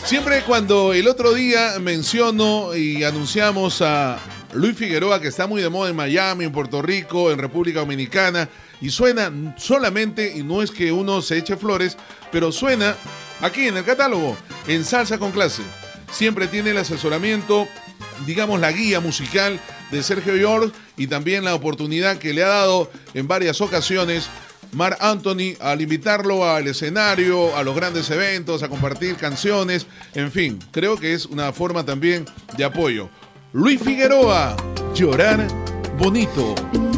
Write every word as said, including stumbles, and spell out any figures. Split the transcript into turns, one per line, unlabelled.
Siempre cuando el otro día menciono y anunciamos a Luis Figueroa, que está muy de moda en Miami, en Puerto Rico, en República Dominicana, y suena solamente, y no es que uno se eche flores, pero suena aquí en el catálogo, en Salsa con Clase. Siempre tiene el asesoramiento, digamos la guía musical de Sergio York y también la oportunidad que le ha dado en varias ocasiones Marc Anthony al invitarlo al escenario, a los grandes eventos, a compartir canciones, en fin, creo que es una forma también de apoyo. Luis Figueroa, Llorar Bonito.